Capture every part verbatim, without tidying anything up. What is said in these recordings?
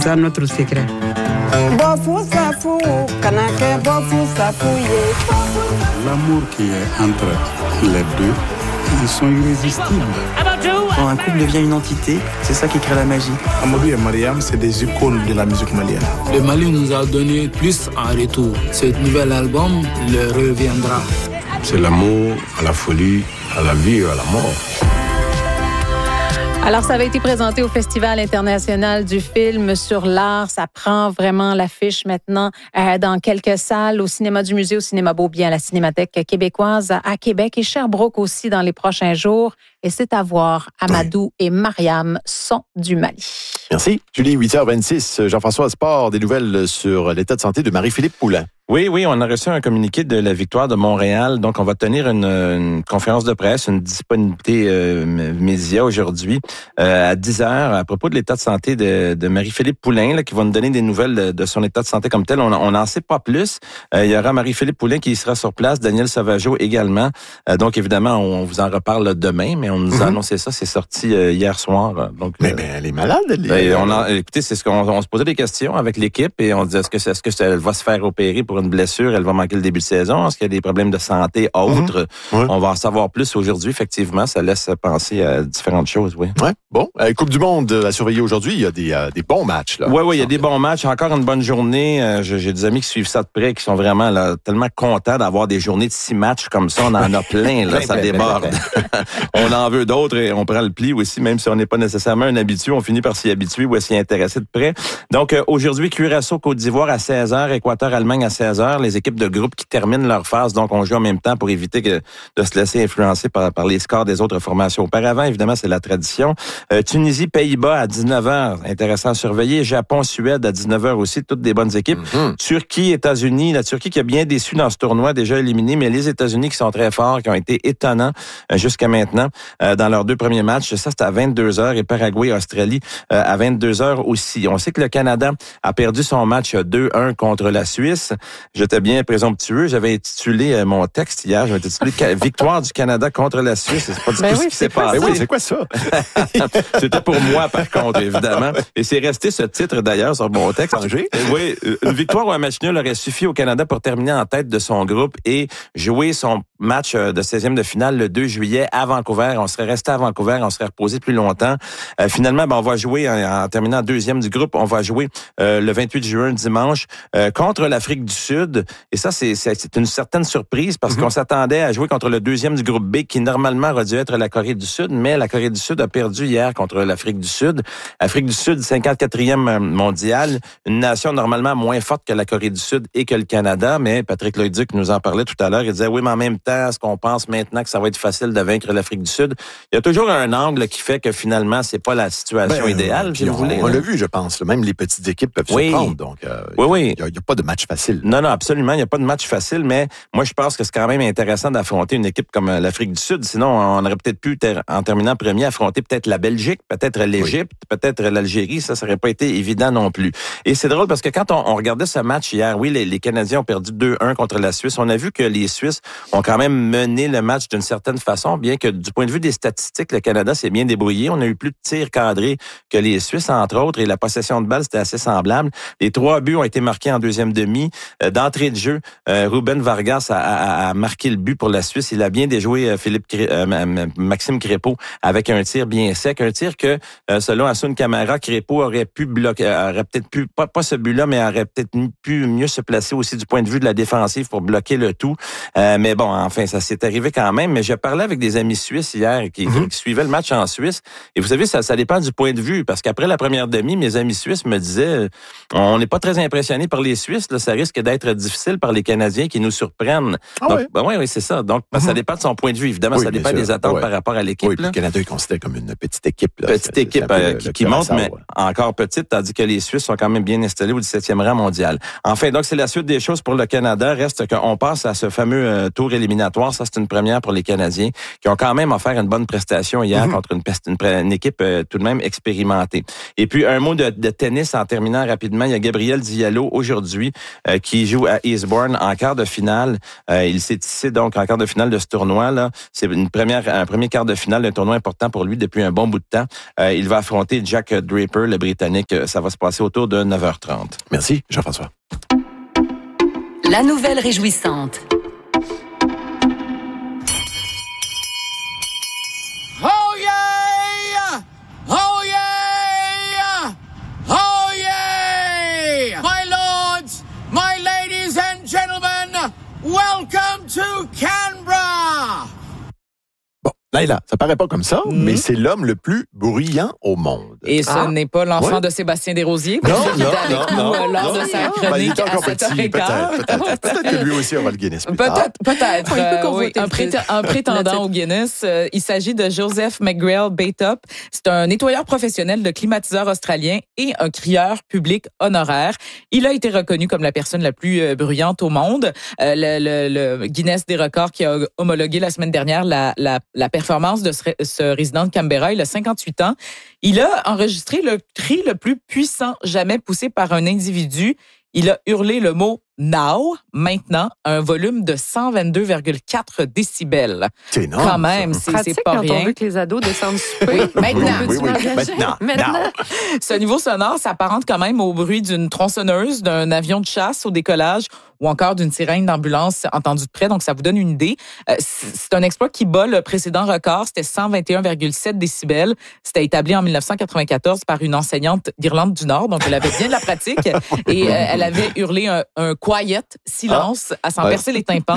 ça notre secret. L'amour qui est entre les deux, ils sont irrésistibles. Quand un couple devient une entité, c'est ça qui crée la magie. Amadou et Mariam, c'est des icônes de la musique malienne. Le Mali nous a donné plus en retour. Ce nouvel album le reviendra. C'est l'amour à la folie, à la vie et à la mort. Alors, ça avait été présenté au Festival international du film sur l'art. Ça prend vraiment l'affiche maintenant euh, dans quelques salles, au cinéma du musée, au cinéma Beaubien, à la Cinémathèque québécoise à Québec et Sherbrooke aussi dans les prochains jours. Et c'est à voir. Amadou et Mariam sont du Mali. Merci. Julie, huit heures vingt-six. Jean-François Sport, des nouvelles sur l'état de santé de Marie-Philippe Poulin. Oui, oui, on a reçu un communiqué de la victoire de Montréal. Donc, on va tenir une, une conférence de presse, une disponibilité euh, média aujourd'hui euh, à dix heures à propos de l'état de santé de, de Marie-Philippe Poulin, là, qui va nous donner des nouvelles de, de son état de santé comme tel. On n'en sait pas plus. Euh, il y aura Marie-Philippe Poulin qui sera sur place, Daniel Sauvageau également. Euh, donc, évidemment, on vous en reparle demain, mais on nous a mm-hmm. annoncé ça. C'est sorti euh, hier soir. Donc, mais, euh, mais elle est malade. Elle est... on a, écoutez, c'est ce qu'on on se posait des questions avec l'équipe et on disait est-ce que, est-ce que ça va se faire opérer pour une blessure? Elle va manquer le début de saison. Est-ce qu'il y a des problèmes de santé autres? Mmh. Ouais. On va en savoir plus aujourd'hui. Effectivement, ça laisse penser à différentes choses, oui. Ouais. Bon, euh, Coupe du Monde à surveiller aujourd'hui. Il y a des, euh, des bons matchs, là. Oui, oui, il y a des bons matchs. Encore une bonne journée. Euh, j'ai, j'ai des amis qui suivent ça de près, qui sont vraiment là, tellement contents d'avoir des journées de six matchs comme ça. On en a plein, là. plein, ça plein, déborde. Plein, plein. On en veut d'autres et on prend le pli aussi, même si on n'est pas nécessairement un habitué. On finit par s'y habituer ou à s'y intéresser de près. Donc, euh, aujourd'hui, Curaçao, Côte d'Ivoire à seize heures, Équateur, Allemagne à seize heures. Les équipes de groupe qui terminent leur phase, donc on joue en même temps pour éviter que de se laisser influencer par, par les scores des autres formations. Auparavant, évidemment, c'est la tradition. Euh, Tunisie, Pays-Bas à dix-neuf heures, intéressant à surveiller. Japon, Suède à dix-neuf heures aussi, toutes des bonnes équipes. Mm-hmm. Turquie, États-Unis, la Turquie qui a bien déçu dans ce tournoi, déjà éliminé, mais les États-Unis qui sont très forts, qui ont été étonnants euh, jusqu'à maintenant euh, dans leurs deux premiers matchs. Ça, c'est à vingt-deux heures et Paraguay, Australie euh, à vingt-deux heures aussi. On sait que le Canada a perdu son match deux un contre la Suisse. J'étais bien présomptueux. J'avais intitulé mon texte hier, j'avais intitulé « Victoire du Canada contre la Suisse ». C'est pas du ben tout oui, ce qui s'est passé. Oui, c'est quoi ça? C'était pour moi, par contre, évidemment. Et c'est resté ce titre, d'ailleurs, sur mon texte. Oui, une victoire ou un match nul aurait suffi au Canada pour terminer en tête de son groupe et jouer son match de seizième de finale le deux juillet à Vancouver. On serait resté à Vancouver, on serait reposé plus longtemps. Euh, finalement, ben, on va jouer, en, en terminant deuxième du groupe, on va jouer euh, le vingt-huit juin, dimanche, euh, contre l'Afrique du Sud. Et ça, c'est, c'est, c'est une certaine surprise parce mm-hmm. qu'on s'attendait à jouer contre le deuxième du groupe B qui, normalement, aurait dû être la Corée du Sud, mais la Corée du Sud a perdu hier contre l'Afrique du Sud. L'Afrique du Sud, cinquante-quatrième mondiale, une nation normalement moins forte que la Corée du Sud et que le Canada, mais Patrick Leduc nous en parlait tout à l'heure. Il disait, oui, mais en même temps, est-ce qu'on pense maintenant que ça va être facile de vaincre l'Afrique du Sud? Il y a toujours un angle qui fait que finalement, c'est pas la situation ben, idéale, si vous voulez. On l'a vu, je pense. Même les petites équipes peuvent oui. se prendre. Donc, euh, oui, oui. Il n'y a, a pas de match facile. Non, non, absolument. Il n'y a pas de match facile, mais moi, je pense que c'est quand même intéressant d'affronter une équipe comme l'Afrique du Sud. Sinon, on aurait peut-être pu, ter- en terminant premier, affronter peut-être la Belgique, peut-être l'Égypte, oui. peut-être l'Algérie. Ça, ça n'aurait pas été évident non plus. Et c'est drôle parce que quand on, on regardait ce match hier, oui, les, les Canadiens ont perdu deux un contre la Suisse. On a vu que les Suisses ont quand même mené le match d'une certaine façon, bien que du point de vue des statistiques, le Canada s'est bien débrouillé. On a eu plus de tirs cadrés que les Suisses, entre autres, et la possession de balle, c'était assez semblable. Les trois buts ont été marqués en deuxième demi. Euh, d'entrée de jeu, euh, Ruben Vargas a, a, a marqué le but pour la Suisse. Il a bien déjoué euh, Philippe Cré- euh, Maxime Crépeau avec un tir bien sec. Un tir que, euh, selon Hassoun Camara, Crépeau aurait pu bloquer, aurait peut-être pu, pas, pas ce but-là, mais aurait peut-être pu mieux se placer aussi du point de vue de la défensive pour bloquer le tout. Euh, mais bon, enfin, ça s'est arrivé quand même. Mais j'ai parlé avec des amis suisses hier qui, mm-hmm. qui suivaient le match en Suisse. Et vous savez, ça, ça dépend du point de vue. Parce qu'après la première demi, mes amis suisses me disaient, on n'est pas très impressionnés par les Suisses. Là, ça risque d'être difficile par les Canadiens qui nous surprennent. Ah Donc, oui? ben oui, oui, c'est ça. Donc, mm-hmm. ça dépend de son point de vue. Évidemment, oui, ça dépend sûr. des attentes ouais. par rapport à l'équipe. Oui, puis là. le Canada est considéré comme une petite équipe. Là. Petite c'est, équipe c'est euh, le, qui, le qui monte, mais ouais. encore petite, tandis que les Suisses sont quand même bien installés au dix-septième rang mondial. Enfin, donc, c'est la suite des choses pour le Canada. Reste qu'on passe à ce fameux euh, tour éliminatoire. Ça, c'est une première pour les Canadiens qui ont quand même offert une bonne prestation hier mm-hmm. contre une, une, une équipe euh, tout de même expérimentée. Et puis, un mot de, de tennis en terminant rapidement. Il y a Gabriel Diallo aujourd'hui euh, qui qui joue à Eastbourne en quart de finale. Euh, il s'est tissé donc en quart de finale de ce tournoi-là. C'est une première, un premier quart de finale d'un tournoi important pour lui depuis un bon bout de temps. Euh, il va affronter Jack Draper, le Britannique. Ça va se passer autour de neuf heures trente. Merci, Jean-François. La nouvelle réjouissante. Oh yeah! Oh yeah! Oh yeah! My lords, my ladies and gentlemen, welcome to Canberra! Bon, Naila, ça paraît pas comme ça, mm-hmm. mais c'est l'homme le plus bruyant au monde. Et ce ah. n'est pas l'enfant ouais. de Sébastien Desrosiers, non, qui non, était avec non, nous non, lors non, de sa non. chronique ben, à sept heures quinze. Peut-être, peut-être, peut-être que lui aussi aura le Guinness. Peut-être, peut-être. Euh, oui, un, prét- un prétendant au Guinness. Euh, il s'agit de Joseph McGrail Batop. C'est un nettoyeur professionnel de climatiseurs australien et un crieur public honoraire. Il a été reconnu comme la personne la plus euh, bruyante au monde. Euh, le, le, le Guinness des records qui a homologué la semaine dernière la, la, la performance de ce, ce résident de Canberra. Il a cinquante-huit ans. Il a enregistré le cri le plus puissant jamais poussé par un individu. Il a hurlé le mot « now », maintenant, à un volume de cent vingt-deux virgule quatre décibels. C'est énorme. Quand même, c'est, c'est pas quand rien. on veut que les ados descendent super. Oui, maintenant. Oui, oui, oui. Maintenant. Maintenant. Ce niveau sonore s'apparente quand même au bruit d'une tronçonneuse, d'un avion de chasse au décollage ou encore d'une sirène d'ambulance entendue de près. Donc, ça vous donne une idée. Euh, c'est un exploit qui bat le précédent record. C'était cent vingt et un virgule sept décibels. C'était établi en dix-neuf cent quatre-vingt-quatorze par une enseignante d'Irlande du Nord. Donc, elle avait bien de la pratique. Et euh, elle avait hurlé un, un quiet, silence, ah, à s'en ouais. percer les tympans.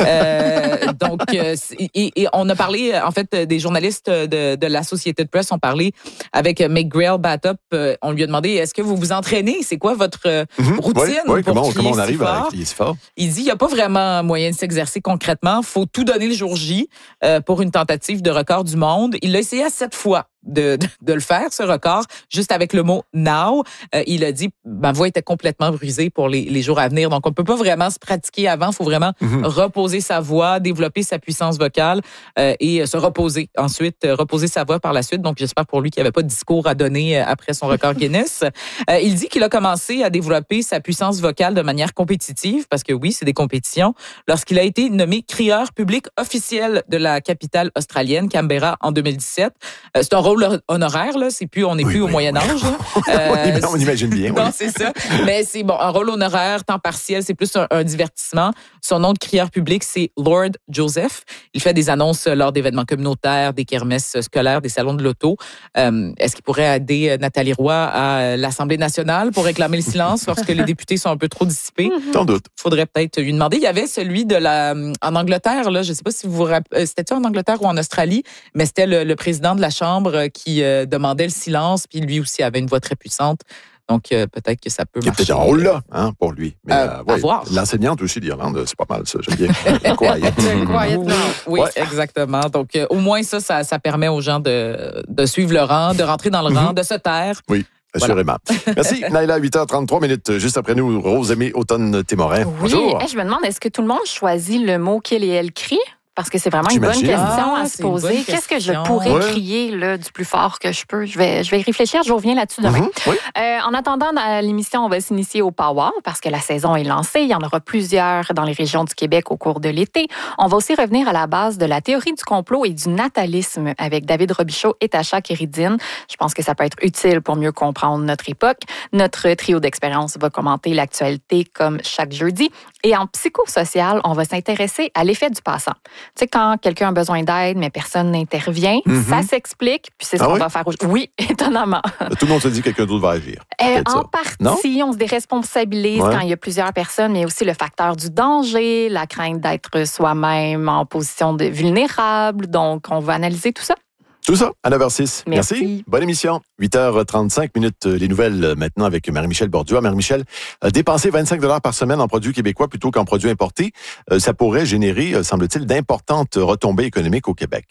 Euh, donc, euh, et, et on a parlé, en fait, des journalistes de, de l'Associated Press ont parlé avec McGrail Batop. Euh, on lui a demandé, est-ce que vous vous entraînez? C'est quoi votre mm-hmm. routine? Oui, oui, pour comment, comment on si arrive fort? à crier si fort? Il dit, il n'y a pas vraiment moyen de s'exercer concrètement. Il faut tout donner le jour J euh, pour une tentative de record du monde. Il l'a essayé à sept fois. De, de, de le faire, ce record, juste avec le mot « now ». Euh, il a dit « ma voix était complètement brisée pour les, les jours à venir ». Donc, on peut pas vraiment se pratiquer avant. Il faut vraiment mm-hmm. reposer sa voix, développer sa puissance vocale euh, et se reposer. Ensuite, euh, reposer sa voix par la suite. Donc, j'espère pour lui qu'il n'y avait pas de discours à donner après son record Guinness. euh, il dit qu'il a commencé à développer sa puissance vocale de manière compétitive, parce que oui, c'est des compétitions, lorsqu'il a été nommé crieur public officiel de la capitale australienne, Canberra, en deux mille dix-sept. Euh, c'est un rôle honoraire, là, c'est plus, on n'est oui, plus oui, au Moyen Âge. Oui. Euh, oui, on imagine bien. Non, oui. c'est ça. Mais c'est bon, un rôle honoraire, temps partiel, c'est plus un, un divertissement. Son nom de crieur public, c'est Lord Joseph. Il fait des annonces lors d'événements communautaires, des kermesses scolaires, des salons de l'auto. Euh, est-ce qu'il pourrait aider Nathalie Roy à l'Assemblée nationale pour réclamer le silence lorsque les députés sont un peu trop dissipés? Sans doute. Faudrait peut-être lui demander. Il y avait celui de la, en Angleterre, là, je sais pas si vous vous rappelez, c'était-tu en Angleterre ou en Australie, mais c'était le, le président de la Chambre qui euh, demandait le silence, puis lui aussi avait une voix très puissante. Donc, euh, peut-être que ça peut marcher. Il y a peut-être un rôle là, hein, pour lui. Mais, euh, euh, ouais, à voir. L'enseignante aussi d'Irlande, c'est pas mal, ça. J'aime bien. Quiet. Quiet, oui, oui ouais. exactement. Donc, euh, au moins, ça, ça, ça permet aux gens de, de suivre le rang, de rentrer dans le rang, mm-hmm. de se taire. Oui. Assurément. Voilà. Merci, Naila. huit heures trente-trois minutes. Juste après nous, Rose-Aimée Automne-Témorin. Oui. Bonjour. Hey, je me demande, est-ce que tout le monde choisit le mot qu'il et elle crie? Parce que c'est vraiment J'imagine. une bonne question ah, à se poser. Qu'est-ce que je pourrais ouais. crier là, du plus fort que je peux? Je vais, je vais y réfléchir. Je reviens là-dessus demain. Mm-hmm. Oui. Euh, en attendant, dans l'émission, on va s'initier au Power parce que la saison est lancée. Il y en aura plusieurs dans les régions du Québec au cours de l'été. On va aussi revenir à la base de la théorie du complot et du natalisme avec David Robichaud et Tacha Kéridine. Je pense que ça peut être utile pour mieux comprendre notre époque. Notre trio d'expérience va commenter l'actualité comme chaque jeudi. Et en psychosocial, on va s'intéresser à l'effet du passant. Tu sais, quand quelqu'un a besoin d'aide, mais personne n'intervient, mm-hmm. ça s'explique, puis c'est ce ah qu'on oui? va faire aujourd'hui. Oui, étonnamment. Tout le monde se dit que quelqu'un d'autre va agir. Euh, en ça. partie, non? on se déresponsabilise ouais. quand il y a plusieurs personnes, mais aussi le facteur du danger, la crainte d'être soi-même en position de vulnérable. Donc, on va analyser tout ça. Tout ça à neuf heures six. Merci. Merci. Bonne émission. huit heures trente-cinq minutes. Les nouvelles maintenant avec Marie-Michel Bordua. Marie-Michel, euh, dépenser vingt-cinq dollars par semaine en produits québécois plutôt qu'en produits importés, euh, ça pourrait générer, euh, semble-t-il, d'importantes retombées économiques au Québec.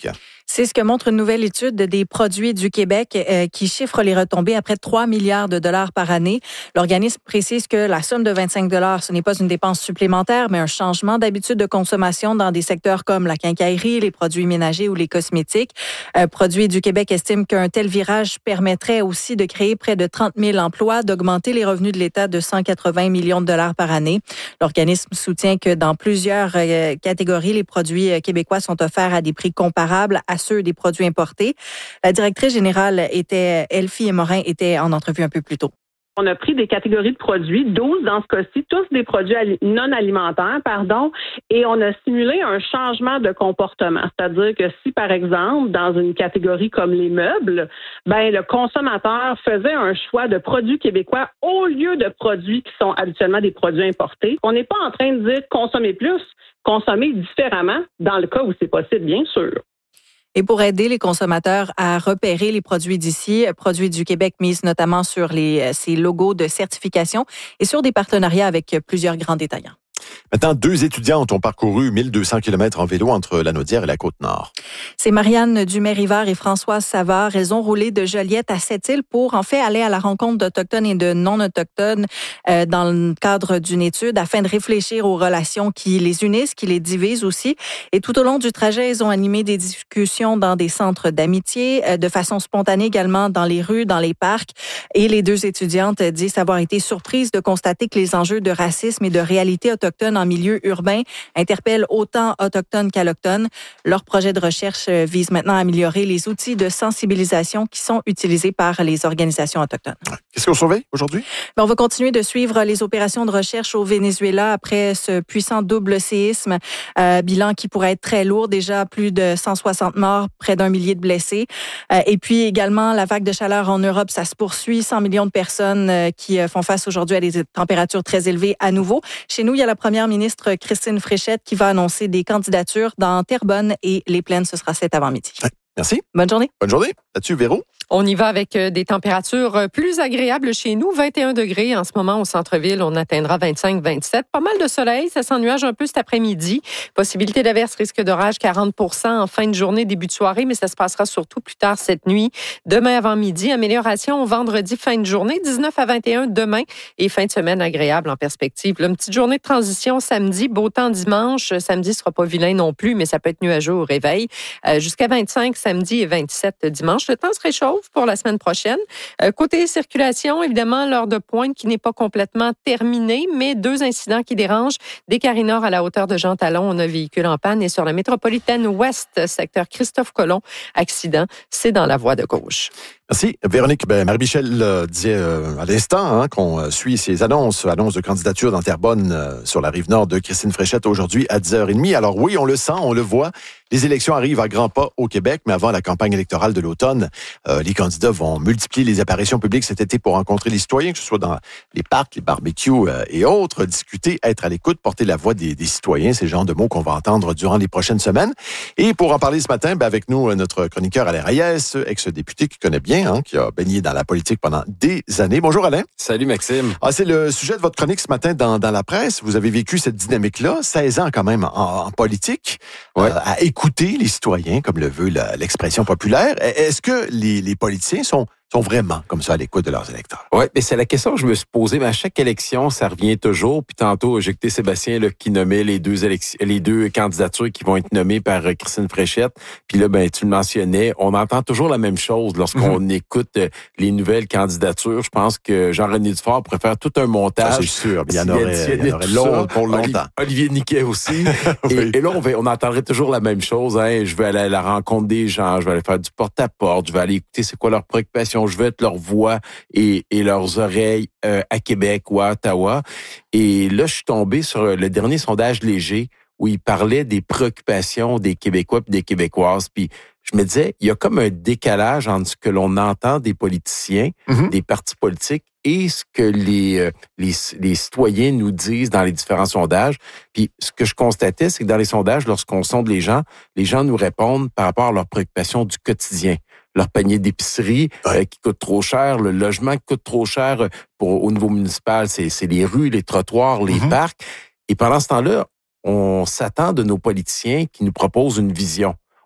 C'est ce que montre une nouvelle étude des produits du Québec euh, qui chiffre les retombées à près de trois milliards de dollars par année. L'organisme précise que la somme de vingt-cinq dollars, ce n'est pas une dépense supplémentaire, mais un changement d'habitude de consommation dans des secteurs comme la quincaillerie, les produits ménagers ou les cosmétiques. Euh, Produits du Québec estime qu'un tel virage permettrait aussi de créer près de trente mille emplois, d'augmenter les revenus de l'État de cent quatre-vingts millions de dollars par année. L'organisme soutient que dans plusieurs euh, catégories, les produits québécois sont offerts à des prix comparables à ceux des produits importés. La directrice générale était, Elfie Morin, était en entrevue un peu plus tôt. On a pris des catégories de produits, douze dans ce cas-ci, tous des produits non alimentaires, pardon, et on a simulé un changement de comportement. C'est-à-dire que si, par exemple, dans une catégorie comme les meubles, ben le consommateur faisait un choix de produits québécois au lieu de produits qui sont habituellement des produits importés. On n'est pas en train de dire consommer plus, consommer différemment, dans le cas où c'est possible, bien sûr. Et pour aider les consommateurs à repérer les produits d'ici, Produits du Québec mise notamment sur les, ces logos de certification et sur des partenariats avec plusieurs grands détaillants. Maintenant, deux étudiantes ont parcouru mille deux cents kilomètres en vélo entre la Naudière et la Côte-Nord. C'est Marianne Dumais-Rivard et Françoise Savard. Elles ont roulé de Joliette à Sept-Îles pour, en fait, aller à la rencontre d'Autochtones et de non-Autochtones euh, dans le cadre d'une étude afin de réfléchir aux relations qui les unissent, qui les divisent aussi. Et tout au long du trajet, elles ont animé des discussions dans des centres d'amitié, euh, de façon spontanée également dans les rues, dans les parcs. Et les deux étudiantes disent avoir été surprises de constater que les enjeux de racisme et de réalité autochtone en milieu urbain interpellent autant autochtones qu'allochtones. Leur projet de recherche vise maintenant à améliorer les outils de sensibilisation qui sont utilisés par les organisations autochtones. Qu'est-ce qu'on surveille aujourd'hui? On va continuer de suivre les opérations de recherche au Venezuela après ce puissant double séisme. Euh, bilan qui pourrait être très lourd. Déjà plus de cent soixante morts, près d'un millier de blessés. Euh, et puis également, la vague de chaleur en Europe, ça se poursuit. cent millions de personnes euh, qui font face aujourd'hui à des températures très élevées à nouveau. Chez nous, il y a la première ministre Christine Fréchette qui va annoncer des candidatures dans Terrebonne et les Plaines. Ce sera cet avant-midi. Ouais, merci. Bonne journée. Bonne journée. Là-dessus, Véro. On y va avec des températures plus agréables chez nous. vingt et un degrés en ce moment au centre-ville. On atteindra vingt-cinq vingt-sept. Pas mal de soleil. Ça s'ennuage un peu cet après-midi. Possibilité d'averse, risque d'orage quarante pour cent en fin de journée, début de soirée, mais ça se passera surtout plus tard cette nuit. Demain avant-midi, amélioration vendredi, fin de journée. dix-neuf à vingt et un demain et fin de semaine agréable en perspective. Là, une petite journée de transition samedi. Beau temps dimanche. Samedi sera pas vilain non plus, mais ça peut être nuageux au réveil. Euh, jusqu'à vingt-cinq samedi et vingt-sept dimanche. Le temps se réchauffe pour la semaine prochaine. Euh, côté circulation, évidemment, l'heure de pointe qui n'est pas complètement terminée, mais deux incidents qui dérangent. Des Carré-Nord à la hauteur de Jean Talon, on a un véhicule en panne et sur la métropolitaine ouest, secteur Christophe-Colomb, accident, c'est dans la voie de gauche. Merci. Véronique, ben, Marie-Michel euh, disait euh, à l'instant hein, qu'on euh, suit ces annonces, annonces de candidature dans Terrebonne euh, sur la rive nord de Christine Fréchette aujourd'hui à dix heures trente. Alors oui, on le sent, on le voit. Les élections arrivent à grands pas au Québec, mais avant la campagne électorale de l'automne, euh, les candidats vont multiplier les apparitions publiques cet été pour rencontrer les citoyens, que ce soit dans les parcs, les barbecues euh, et autres, discuter, être à l'écoute, porter la voix des, des citoyens, c'est le genre de mots qu'on va entendre durant les prochaines semaines. Et pour en parler ce matin, ben, avec nous, notre chroniqueur Alain Reyes, ex-député qui connaît bien, Hein, qui a baigné dans la politique pendant des années. Bonjour Alain. Salut Maxime. Ah, c'est le sujet de votre chronique ce matin dans, dans la presse. Vous avez vécu cette dynamique-là, seize ans quand même en, en politique, ouais. euh, à écouter les citoyens, comme le veut la, l'expression populaire. Est-ce que les, les politiciens sont sont vraiment comme ça à l'écoute de leurs électeurs? Oui, mais c'est la question que je me suis posée. Mais à chaque élection, ça revient toujours. Puis tantôt, j'ai écouté Sébastien là, qui nommait les deux élections, les deux candidatures qui vont être nommées par Christine Fréchette. Puis là, ben tu le mentionnais, on entend toujours la même chose lorsqu'on mm-hmm. écoute les nouvelles candidatures. Je pense que Jean-René Dufort pourrait faire tout un montage. Ça, c'est sûr. Il y en aurait, il y en aurait long, pour longtemps. Olivier Niquet aussi. oui. et, et là, on, va, on entendrait toujours la même chose. Hein. Je vais aller à la rencontre des gens, je vais aller faire du porte-à-porte, je vais aller écouter c'est quoi leurs préoccupations. Je veux être leur voix et, et leurs oreilles euh, à Québec ou à Ottawa. Et là, je suis tombé sur le dernier sondage léger où il parlait des préoccupations des Québécois et des Québécoises. Puis je me disais, il y a comme un décalage entre ce que l'on entend des politiciens, mm-hmm. des partis politiques et ce que les, euh, les, les citoyens nous disent dans les différents sondages. Puis ce que je constatais, c'est que dans les sondages, lorsqu'on sonde les gens, les gens nous répondent par rapport à leurs préoccupations du quotidien. Leur panier d'épicerie ouais. euh, qui coûte trop cher, le logement qui coûte trop cher pour, au niveau municipal, c'est, c'est les rues, les trottoirs, les mm-hmm. parcs. Et pendant ce temps-là, on s'attend de nos politiciens qui nous proposent une vision.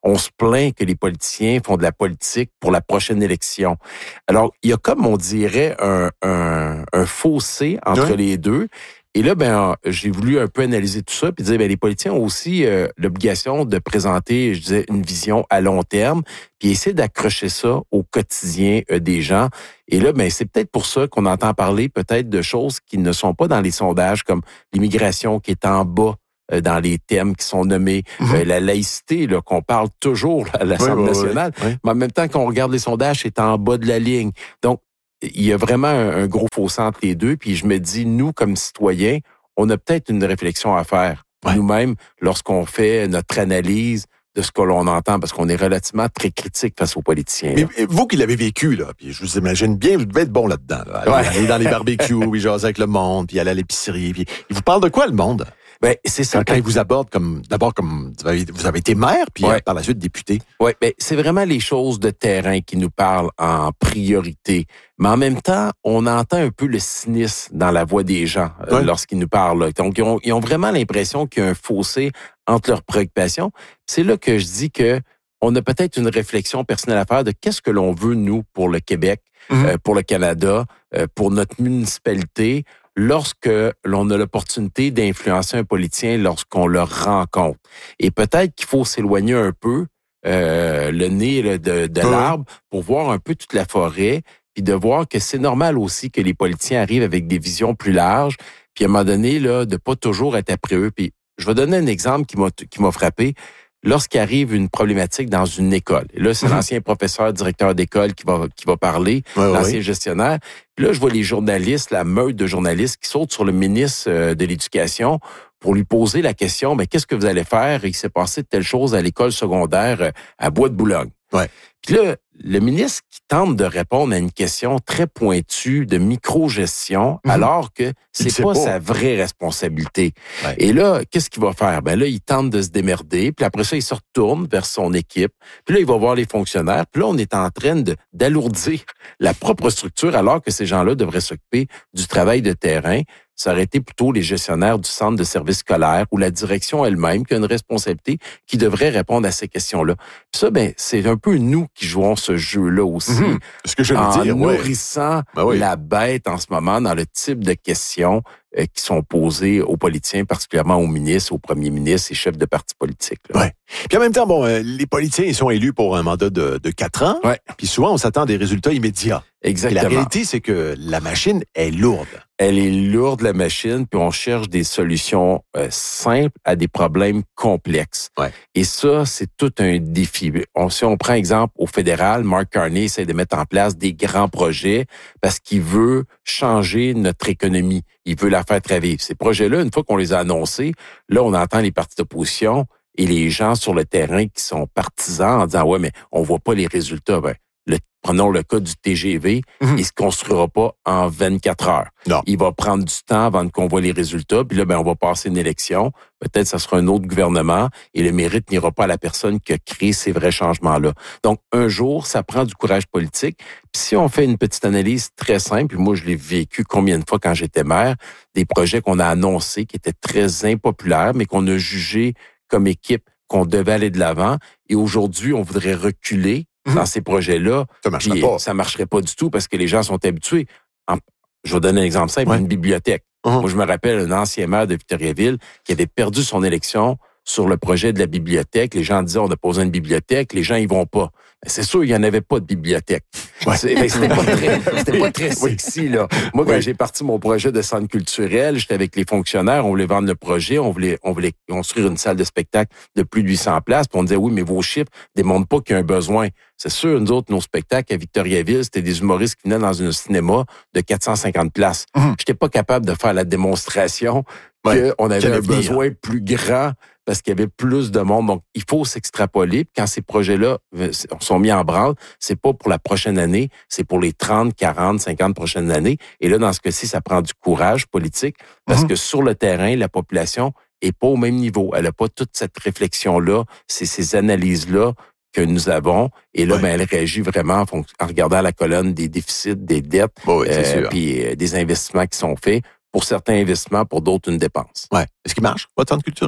on se plaint que les politiciens font de la politique pour la prochaine élection. Alors, il y a comme, on dirait, un, un, un fossé entre oui. les deux. Et là, ben, j'ai voulu un peu analyser tout ça puis dire, ben, les politiciens ont aussi euh, l'obligation de présenter, je disais, une vision à long terme, puis essayer d'accrocher ça au quotidien euh, des gens. Et là, ben, c'est peut-être pour ça qu'on entend parler peut-être de choses qui ne sont pas dans les sondages, comme l'immigration qui est en bas euh, dans les thèmes qui sont nommés, mm-hmm. euh, la laïcité, là, qu'on parle toujours là, à l'Assemblée oui, oui, nationale, oui, oui. mais en même temps, quand on regarde les sondages, c'est en bas de la ligne. Donc, il y a vraiment un, un gros fossé entre les deux. Puis je me dis, nous, comme citoyens, on a peut-être une réflexion à faire ouais. nous-mêmes lorsqu'on fait notre analyse de ce que l'on entend, parce qu'on est relativement très critique face aux politiciens. Mais, vous qui l'avez vécu, là, puis je vous imagine bien, vous devez être bon là-dedans. Là. Aller, ouais. aller dans les barbecues, oui, jaser avec le monde, puis aller à l'épicerie. Puis il vous parle de quoi, le monde? Ben, c'est ça. Quand, quand il vous aborde comme, d'abord comme, vous avez, vous avez été maire, puis ouais. par la suite député. Oui, ben, c'est vraiment les choses de terrain qui nous parlent en priorité. Mais en même temps, on entend un peu le cynisme dans la voix des gens ouais. euh, lorsqu'ils nous parlent. Donc, ils ont, ils ont vraiment l'impression qu'il y a un fossé entre leurs préoccupations. C'est là que je dis que on a peut-être une réflexion personnelle à faire de qu'est-ce que l'on veut, nous, pour le Québec, mm-hmm. euh, pour le Canada, euh, pour notre municipalité, lorsque l'on a l'opportunité d'influencer un politicien lorsqu'on le rencontre. Et peut-être qu'il faut s'éloigner un peu euh, le nez là, de, de l'arbre pour voir un peu toute la forêt, puis de voir que c'est normal aussi que les politiciens arrivent avec des visions plus larges, puis à un moment donné, là, de pas toujours être après eux. Puis je vais donner un exemple qui m'a, qui m'a frappé. Lorsqu'arrive une problématique dans une école, et là, c'est mmh. l'ancien professeur, directeur d'école qui va qui va parler, ouais, l'ancien ouais. gestionnaire. Puis là, je vois les journalistes, la meute de journalistes qui sautent sur le ministre de l'Éducation pour lui poser la question, mais qu'est-ce que vous allez faire? Il s'est passé de telle chose à l'école secondaire à Bois-de-Boulogne. Ouais. Puis là, le ministre qui tente de répondre à une question très pointue de micro-gestion, mmh. alors que c'est pas, pas sa vraie responsabilité. Ouais. Et là, qu'est-ce qu'il va faire? Ben là, il tente de se démerder, puis après ça, il se retourne vers son équipe, puis là, il va voir les fonctionnaires, puis là, on est en train de, d'alourdir la propre structure, alors que ces gens-là devraient s'occuper du travail de terrain. Ça aurait été plutôt les gestionnaires du centre de services scolaires ou la direction elle-même qui a une responsabilité qui devrait répondre à ces questions-là. Puis ça, ben, c'est un peu nous qui jouons ce jeu-là aussi. Mmh, ce que je veux en dire, nourrissant ouais. ben oui. la bête en ce moment dans le type de questions euh, qui sont posées aux politiciens, particulièrement aux ministres, aux premiers ministres et chefs de partis politiques. Là. Ouais. Puis en même temps, bon, euh, les politiciens, ils sont élus pour un mandat de, de quatre ans. Ouais. Puis souvent, on s'attend à des résultats immédiats. Exactement. Et la réalité, c'est que la machine est lourde. Elle est lourde, la machine, puis on cherche des solutions euh, simples à des problèmes complexes. Ouais. Et ça, c'est tout un défi. On, si on prend exemple au fédéral, Mark Carney essaie de mettre en place des grands projets parce qu'il veut changer notre économie. Il veut la faire travailler. Ces projets-là, une fois qu'on les a annoncés, là, on entend les partis d'opposition et les gens sur le terrain qui sont partisans en disant « Ouais, mais on voit pas les résultats. » Ben, le, prenons le cas du T G V, mmh. il se construira pas en vingt-quatre heures. Non. Il va prendre du temps avant qu'on voit les résultats, puis là, ben, on va passer une élection. Peut-être que ça sera un autre gouvernement et le mérite n'ira pas à la personne qui a créé ces vrais changements-là. Donc, un jour, ça prend du courage politique. Puis si on fait une petite analyse très simple, moi, je l'ai vécu combien de fois quand j'étais maire, des projets qu'on a annoncés qui étaient très impopulaires, mais qu'on a jugés comme équipe qu'on devait aller de l'avant. Et aujourd'hui, on voudrait reculer mmh. dans ces projets-là. Ça marcherait pas. Ça marcherait pas du tout parce que les gens sont habitués. En, je vais donner un exemple simple, ouais. une bibliothèque. Mmh. Moi, je me rappelle un ancien maire de Victoriaville qui avait perdu son élection sur le projet de la bibliothèque. Les gens disaient, on a posé une bibliothèque, les gens y vont pas. Mais c'est sûr, il n'y en avait pas de bibliothèque. Ouais. C'est, c'était pas très, c'était pas très sexy, là. Moi, quand oui. j'ai parti mon projet de centre culturel, j'étais avec les fonctionnaires, on voulait vendre le projet, on voulait, on voulait construire une salle de spectacle de plus de huit cents places, puis on disait, oui, mais vos chiffres démontrent pas qu'il y a un besoin. C'est sûr, nous autres, nos spectacles à Victoriaville, c'était des humoristes qui venaient dans un cinéma de quatre cent cinquante places. Mmh. J'étais pas capable de faire la démonstration ouais. qu'on avait un besoin plus grand parce qu'il y avait plus de monde. Donc, il faut s'extrapoler. Puis quand ces projets-là sont mis en branle, c'est pas pour la prochaine année, c'est pour les trente, quarante, cinquante prochaines années. Et là, dans ce cas-ci, ça prend du courage politique parce mmh. que sur le terrain, la population est pas au même niveau. Elle a pas toute cette réflexion-là, c'est ces analyses-là que nous avons. Et là, oui. ben, elle réagit vraiment en, en regardant la colonne des déficits, des dettes, oui, euh, puis euh, des investissements qui sont faits. Pour certains investissements, pour d'autres, une dépense. Ouais. Est-ce qu'il marche, votre centre culturel?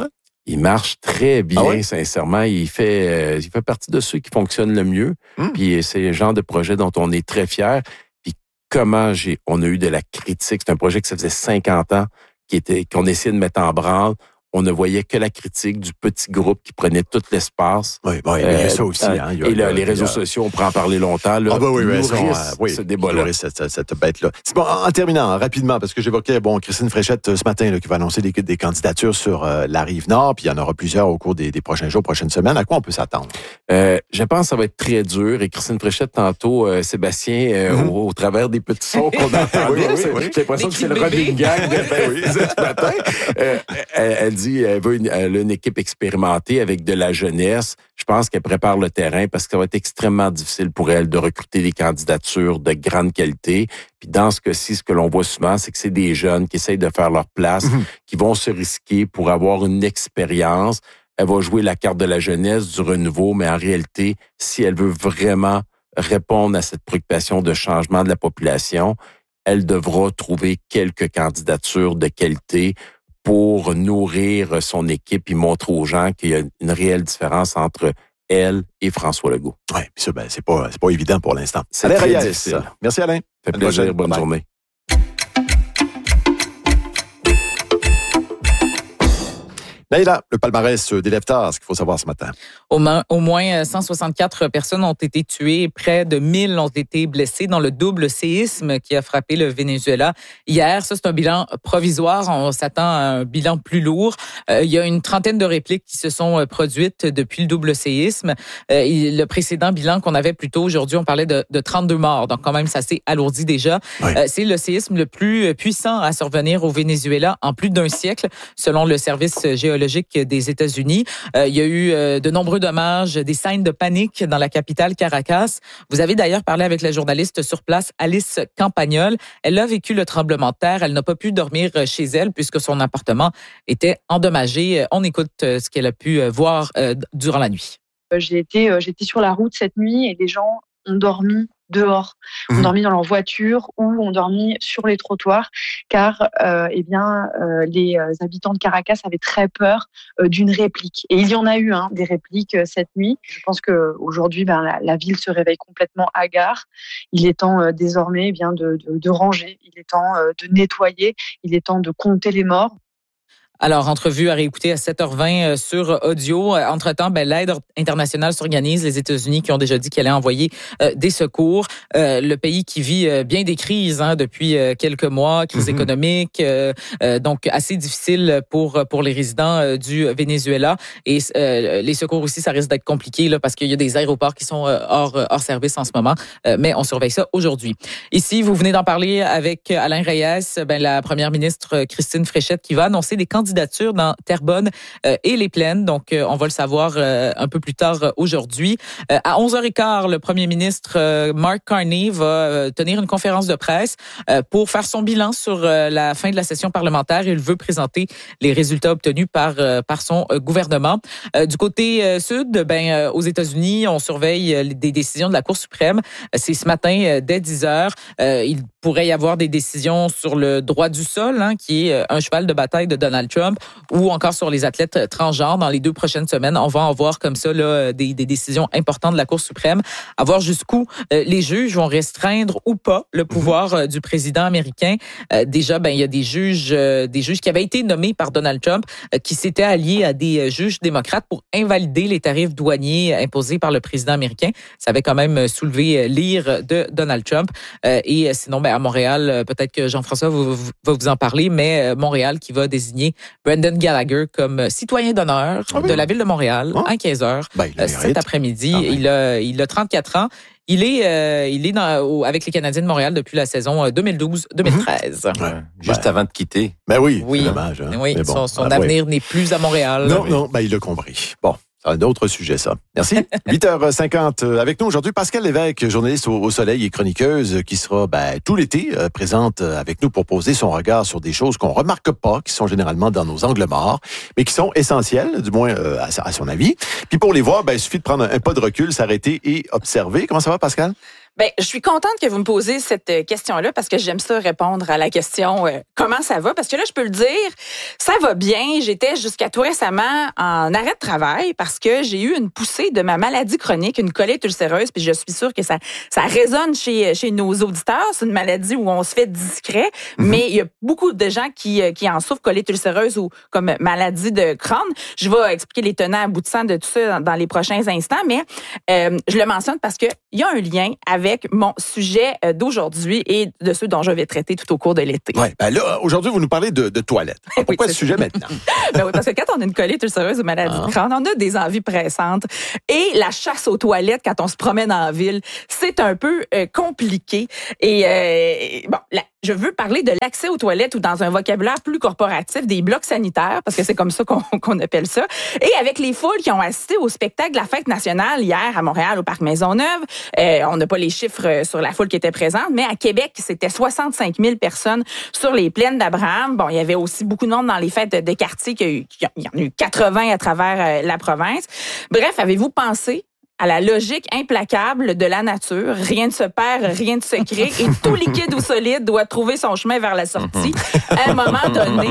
Il marche très bien, ah oui? sincèrement. Il fait, euh, il fait partie de ceux qui fonctionnent le mieux. Mmh. Puis c'est le genre de projet dont on est très fiers. Puis comment j'ai, on a eu de la critique. C'est un projet qui ça faisait cinquante ans qui était, qu'on essayait de mettre en branle. On ne voyait que la critique du petit groupe qui prenait tout l'espace. Oui, bon, il y a euh, ça aussi. Hein, il y a, et là, il y a, les réseaux il y a... sociaux, on pourrait en parler longtemps. Là, ah ben oui, oui, nourrissent euh, oui, ce débat-là. Cette, cette, cette bête-là. Bon, en, en terminant, rapidement, parce que j'évoquais bon, Christine Fréchette ce matin là, qui va annoncer des, des candidatures sur euh, la Rive-Nord, puis il y en aura plusieurs au cours des, des prochains jours, prochaines semaines. À quoi on peut s'attendre? Euh, je pense que ça va être très dur. Et Christine Fréchette, tantôt, euh, Sébastien, euh, mm-hmm. au, au travers des petits sons qu'on entend, oui, oui, oui. j'ai l'impression que c'est le running gag de ben, oui, ce matin. Euh, elle, elle dit elle veut une, elle a une équipe expérimentée avec de la jeunesse. Je pense qu'elle prépare le terrain parce que ça va être extrêmement difficile pour elle de recruter des candidatures de grande qualité. Puis dans ce cas-ci, ce que l'on voit souvent, c'est que c'est des jeunes qui essayent de faire leur place, mm-hmm. qui vont se risquer pour avoir une expérience. Elle va jouer la carte de la jeunesse, du renouveau, mais en réalité, si elle veut vraiment répondre à cette préoccupation de changement de la population, elle devra trouver quelques candidatures de qualité pour nourrir son équipe et montrer aux gens qu'il y a une réelle différence entre elle et François Legault. Oui, puis ça, ben, c'est pas, c'est pas évident pour l'instant. C'est Alain très Reyes. Difficile. Merci Alain. Ça fait plaisir, bonne Bye. journée. Naïla, le palmarès des Leftards, ce qu'il faut savoir ce matin. Au, moins, au moins cent soixante-quatre personnes ont été tuées, près de mille ont été blessées dans le double séisme qui a frappé le Venezuela hier. Ça, c'est un bilan provisoire. On s'attend à un bilan plus lourd. Euh, il y a une trentaine de répliques qui se sont produites depuis le double séisme. Euh, le précédent bilan qu'on avait plus tôt aujourd'hui, on parlait de, de trente-deux morts. Donc, quand même, ça s'est alourdi déjà. Oui. Euh, c'est le séisme le plus puissant à survenir au Venezuela en plus d'un siècle, selon le service géologique des États-Unis. Euh, il y a eu euh, de nombreux dommages, des scènes de panique dans la capitale Caracas. Vous avez d'ailleurs parlé avec la journaliste sur place, Alice Campagnol. Elle a vécu le tremblement de terre. Elle n'a pas pu dormir chez elle puisque son appartement était endommagé. On écoute ce qu'elle a pu voir euh, durant la nuit. J'ai été, euh, j'étais sur la route cette nuit et les gens ont dormi dehors, mmh. ont dormi dans leur voiture ou ont dormi sur les trottoirs, car euh, eh bien euh, les habitants de Caracas avaient très peur euh, d'une réplique. Et il y en a eu hein, des répliques euh, cette nuit. Je pense que aujourd'hui, ben, la, la ville se réveille complètement hagard. Il est temps euh, désormais eh bien de, de, de ranger, il est temps euh, de nettoyer, il est temps de compter les morts. Alors, entrevue à réécouter à sept heures vingt sur audio. Entre-temps, ben, l'aide internationale s'organise. Les États-Unis qui ont déjà dit qu'elle allait envoyer euh, des secours. Euh, le pays qui vit euh, bien des crises hein, depuis euh, quelques mois, crise mm-hmm. économique, euh, euh, donc assez difficile pour pour les résidents euh, du Venezuela. Et euh, les secours aussi, ça risque d'être compliqué là parce qu'il y a des aéroports qui sont euh, hors hors service en ce moment. Euh, mais on surveille ça aujourd'hui. Ici, vous venez d'en parler avec Alain Reyes, ben, la première ministre Christine Fréchette qui va annoncer des candidatures dans Terrebonne euh, et les Plaines. Donc, euh, on va le savoir euh, un peu plus tard euh, aujourd'hui. Euh, à onze heures quinze, le premier ministre euh, Mark Carney va euh, tenir une conférence de presse euh, pour faire son bilan sur euh, la fin de la session parlementaire. Il veut présenter les résultats obtenus par euh, par son euh, gouvernement. Euh, du côté euh, sud, ben euh, aux États-Unis, on surveille euh, des décisions de la Cour suprême. Euh, c'est ce matin euh, dès dix heures. Euh, il pourrait y avoir des décisions sur le droit du sol, hein, qui est un cheval de bataille de Donald Trump, ou encore sur les athlètes transgenres. Dans les deux prochaines semaines, on va en voir comme ça là, des, des décisions importantes de la Cour suprême, à voir jusqu'où euh, les juges vont restreindre ou pas le pouvoir euh, du président américain. Euh, déjà, ben il y a des juges, euh, des juges qui avaient été nommés par Donald Trump, euh, qui s'étaient alliés à des euh, juges démocrates pour invalider les tarifs douaniers imposés par le président américain. Ça avait quand même soulevé l'ire de Donald Trump. Euh, et sinon, ben à Montréal, peut-être que Jean-François va vous, va vous en parler, mais Montréal qui va désigner Brendan Gallagher comme citoyen d'honneur ah oui. de la ville de Montréal ah. à quinze heures ben, cet après-midi. Ah, ben. Il a, il a trente-quatre ans. Il est, euh, il est dans, au, avec les Canadiens de Montréal depuis la saison deux mille douze deux mille treize. Mmh. Ouais. Juste ben, avant de quitter. Ben oui, oui. c'est dommage. Hein? Oui, bon, son, son ah, avenir oui. n'est plus à Montréal. Non, oui. non, ben il l'a compris. Bon. Un autre sujet, ça. Merci. huit heures cinquante avec nous aujourd'hui, Pascal Lévesque, journaliste au, au Soleil et chroniqueuse, qui sera ben, tout l'été euh, présente avec nous pour poser son regard sur des choses qu'on remarque pas, qui sont généralement dans nos angles morts, mais qui sont essentielles, du moins euh, à, à son avis. Puis pour les voir, ben, il suffit de prendre un, un pas de recul, s'arrêter et observer. Comment ça va, Pascal? Ben, je suis contente que vous me posiez cette question-là parce que j'aime ça répondre à la question euh, comment ça va? Parce que là, je peux le dire, ça va bien. J'étais jusqu'à tout récemment en arrêt de travail parce que j'ai eu une poussée de ma maladie chronique, une colite ulcéreuse, puis je suis sûre que ça ça résonne chez chez nos auditeurs. C'est une maladie où on se fait discret, mm-hmm. mais il y a beaucoup de gens qui qui en souffrent, colite ulcéreuse ou comme maladie de Crohn. Je vais expliquer les tenants aboutissants de tout ça dans, dans les prochains instants, mais euh, je le mentionne parce que il y a un lien avec avec mon sujet d'aujourd'hui et de ceux dont je vais traiter tout au cours de l'été. Oui, ben là, aujourd'hui, vous nous parlez de, de toilettes. Pourquoi oui, ce sujet maintenant? Ben oui, parce que quand on a une colite ulcéreuse ou maladie ah. de Crohn, on a des envies pressantes. Et la chasse aux toilettes, quand on se promène en ville, c'est un peu euh, compliqué. Et euh, bon, la, je veux parler de l'accès aux toilettes ou dans un vocabulaire plus corporatif, des blocs sanitaires, parce que c'est comme ça qu'on, qu'on appelle ça. Et avec les foules qui ont assisté au spectacle de la Fête nationale hier à Montréal, au Parc Maisonneuve, euh, on n'a pas les chiffres sur la foule qui était présente, mais à Québec, c'était soixante-cinq mille personnes sur les plaines d'Abraham. Bon, il y avait aussi beaucoup de monde dans les fêtes de, de quartier, il y en a eu quatre-vingts à travers la province. Bref, avez-vous pensé à la logique implacable de la nature? Rien ne se perd, rien ne se crée, et tout liquide ou solide doit trouver son chemin vers la sortie à un moment donné.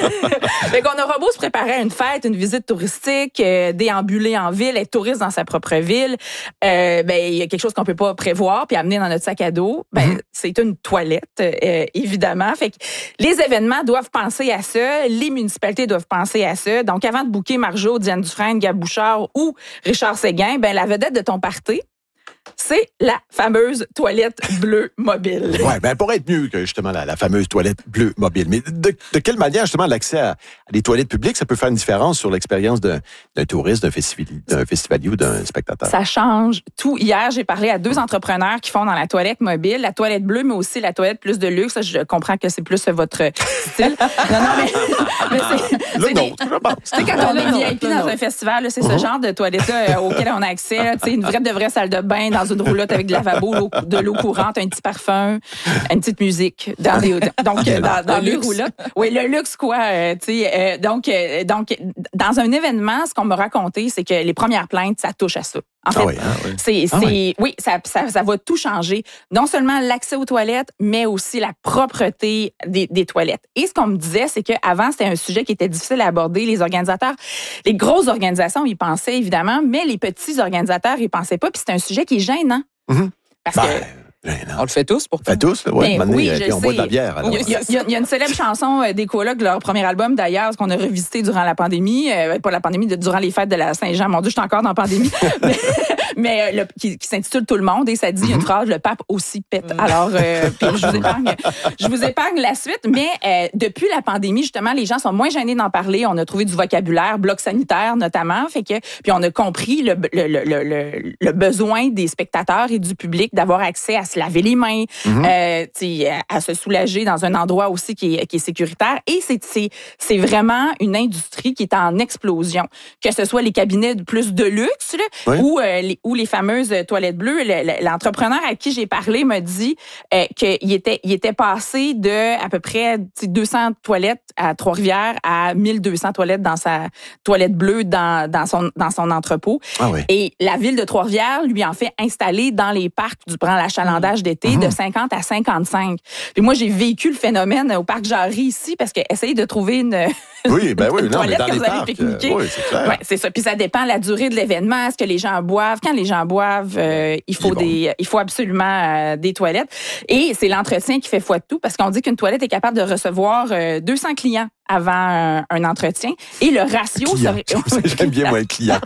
Fait qu'on aura beau se préparer à une fête, une visite touristique, euh, déambuler en ville, être touriste dans sa propre ville, euh, ben il y a quelque chose qu'on peut pas prévoir puis amener dans notre sac à dos. Ben mm-hmm. c'est une toilette, euh, évidemment. Fait que les événements doivent penser à ça, les municipalités doivent penser à ça. Donc avant de booker Marjo, Diane Dufresne, Gab Bouchard ou Richard Séguin, ben la vedette de ton party, c'est la fameuse toilette bleue mobile. Oui, ben pour être mieux que justement la, la fameuse toilette bleue mobile. Mais de, de quelle manière justement l'accès à, à des toilettes publiques, ça peut faire une différence sur l'expérience d'un, d'un touriste, d'un, festivali, d'un festivalier ou d'un spectateur? Ça change tout. Hier, j'ai parlé à deux entrepreneurs qui font dans la toilette mobile, la toilette bleue, mais aussi la toilette plus de luxe. Je comprends que c'est plus votre style. Non, non, mais, mais c'est, le c'est nôtre, je pense. Tu sais, quand on est V I P dans un festival, là, c'est ce genre de toilette-là euh, auquel on a accès. Là, une vraie de vraie salle de bain dans une roulotte avec de lavabo, l'eau, de l'eau courante, un petit parfum, une petite musique dans les donc euh, dans, dans les roulottes. Oui, le luxe quoi, euh, tu sais. Euh, donc euh, donc dans un événement, ce qu'on m'a raconté, c'est que les premières plaintes, ça touche à ça. En fait, ah oui, ah oui. c'est, ah c'est, oui, oui ça, ça, ça va tout changer. Non seulement l'accès aux toilettes, mais aussi la propreté des, des toilettes. Et ce qu'on me disait, c'est qu'avant, c'était un sujet qui était difficile à aborder. Les organisateurs, les grosses organisations, ils pensaient évidemment, mais les petits organisateurs, ils pensaient pas. Puis c'est un sujet qui est gênant. Mm-hmm. Parce ben, que gênant. On le fait tous, pourtant. On le fait tous, oui. Ben, oui, on boit de la bière. Alors. Il, y a, il, y a, il y a une célèbre chanson des Colocs, leur premier album d'ailleurs, ce qu'on a revisité durant la pandémie, euh, pas la pandémie, de, durant les fêtes de la Saint-Jean. Mon Dieu, je suis encore dans la pandémie. mais mais euh, le, qui, qui s'intitule Tout le monde, et ça dit mm-hmm. une phrase, le pape aussi pète. Alors, euh, puis je vous épargne, je vous épargne la suite. Mais euh, depuis la pandémie, justement, les gens sont moins gênés d'en parler. On a trouvé du vocabulaire, bloc sanitaire notamment, fait que puis on a compris le, le, le, le, le besoin des spectateurs et du public d'avoir accès à se laver les mains. Mm-hmm. Euh, à se soulager dans un endroit aussi qui est, qui est sécuritaire. Et c'est, c'est, c'est vraiment une industrie qui est en explosion. Que ce soit les cabinets de plus de luxe là, oui. ou, euh, les, ou les fameuses toilettes bleues. Le, l'entrepreneur à qui j'ai parlé m'a dit euh, qu'il était, il était passé de à peu près deux cents toilettes à Trois-Rivières à mille deux cents toilettes dans sa toilette bleue dans, dans, son, dans son entrepôt. Ah oui. Et la ville de Trois-Rivières lui en fait installer dans les parcs du grand achalandage d'été mmh. de cinquante à cinquante-cinq. Puis moi, j'ai vécu le phénomène au parc Jarry ici parce que essayer de trouver une, oui, ben oui, une non, toilette mais dans que les vous allez parcs, pique-niquer. Euh, oui, c'est clair. Ouais, c'est ça. Puis ça dépend de la durée de l'événement. Est-ce que les gens boivent? Quand les gens boivent, euh, il faut des, il faut absolument euh, des toilettes. Et c'est l'entretien qui fait foi de tout parce qu'on dit qu'une toilette est capable de recevoir euh, deux cents clients avant un, un entretien. Et le ratio serait... J'aime bien, moi, le client.